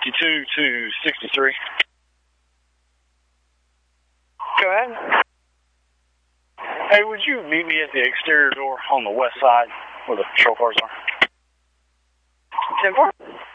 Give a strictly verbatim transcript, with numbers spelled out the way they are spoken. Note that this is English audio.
fifty-two to sixty-three. Go ahead. Hey, would you meet me at the exterior door on the west side where the patrol cars are? ten four.